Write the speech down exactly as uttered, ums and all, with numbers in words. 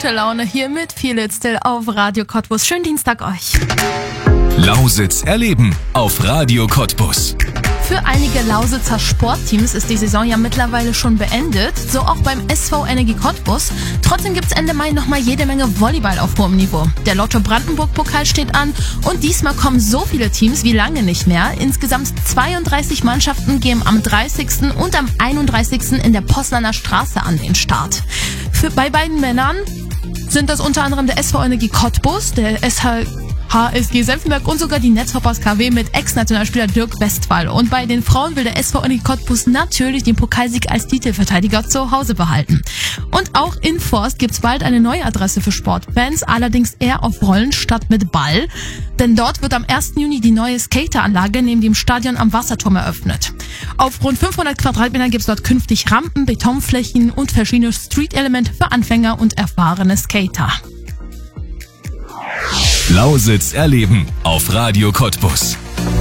gute Laune hier mit Feel It Still auf Radio Cottbus. Schönen Dienstag euch. Lausitz erleben auf Radio Cottbus. Für einige Lausitzer Sportteams ist die Saison ja mittlerweile schon beendet, so auch beim S V Energie Cottbus. Trotzdem gibt's Ende Mai nochmal jede Menge Volleyball auf hohem Niveau. Der Lotto Brandenburg Pokal steht an und diesmal kommen so viele Teams wie lange nicht mehr. Insgesamt zweiunddreißig Mannschaften gehen am dreißigsten und am einunddreißigsten in der Poznaner Straße an den Start. Für, bei beiden Männern sind das unter anderem der S V Energie Cottbus, der S H H S G Senftenberg und sogar die Netzhoppers K W mit Ex-Nationalspieler Dirk Westphal. Und bei den Frauen will der S V Energie Cottbus natürlich den Pokalsieg als Titelverteidiger zu Hause behalten. Und auch in Forst gibt's bald eine neue Adresse für Sportfans, allerdings eher auf Rollen statt mit Ball. Denn dort wird am ersten Juni die neue Skateranlage neben dem Stadion am Wasserturm eröffnet. Auf rund fünfhundert Quadratmetern gibt's dort künftig Rampen, Betonflächen und verschiedene Street-Elemente für Anfänger und erfahrene Skater. Lausitz erleben auf Radio Cottbus.